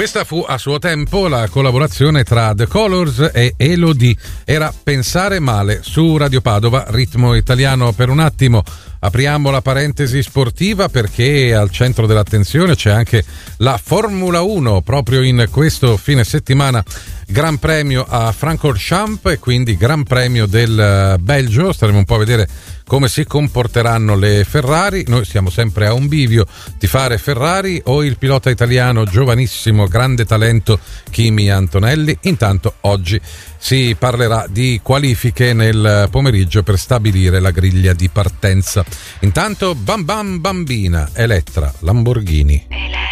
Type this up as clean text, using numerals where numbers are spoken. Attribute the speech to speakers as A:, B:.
A: Questa fu a suo tempo la collaborazione tra The Colors e Elodie. Era Pensare male su Radio Padova, ritmo italiano per un attimo. Apriamo la parentesi sportiva perché al centro dell'attenzione c'è anche la Formula 1 proprio in questo fine settimana. Gran premio a Francorchamps e quindi Gran Premio del Belgio. Staremo un po' a vedere come si comporteranno le Ferrari. Noi siamo sempre a un bivio: tifare Ferrari o il pilota italiano giovanissimo, grande talento Kimi Antonelli. Intanto oggi si parlerà di qualifiche nel pomeriggio per stabilire la griglia di partenza. Intanto Bam Bam Bambina, Elettra Lamborghini.